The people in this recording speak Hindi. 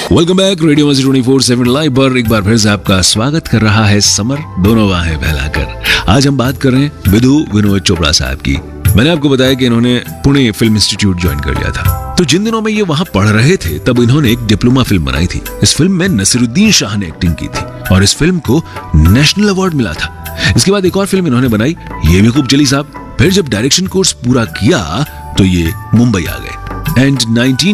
वेलकम बैक रेडियो मस्ती 24/7 लाइव पर एक बार फिर से आपका स्वागत कर रहा है समर दोनों बाहें फैलाकर। आज हम बात कर रहे हैं विधु विनोद चोपड़ा साहब की। मैंने आपको बताया कि इन्होंने पुणे फिल्म इंस्टीट्यूट ज्वाइन कर लिया था। तो जिन दिनों में ये वहां पढ़ रहे थे तब इन्होंने एक डिप्लोमा फिल्म बनाई थी। इस फिल्म में नसीरुद्दीन शाह ने एक्टिंग की थी और इस फिल्म को नेशनल अवार्ड मिला था। इसके बाद एक और फिल्म इन्होंने बनाई, ये भी खूब चली साहब। फिर जब डायरेक्शन कोर्स पूरा किया तो ये मुंबई आ गए एंड